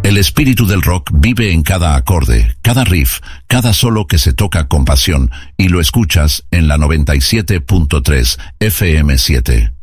El espíritu del rock vive en cada acorde, cada riff, cada solo que se toca con pasión, y lo escuchas en la 97.3 FM7.